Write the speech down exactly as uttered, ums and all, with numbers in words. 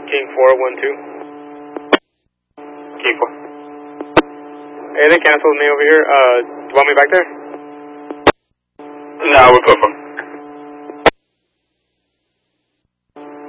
King four one two. King four. Hey, they canceled me over here. Uh, do you want me back there? No, we're good for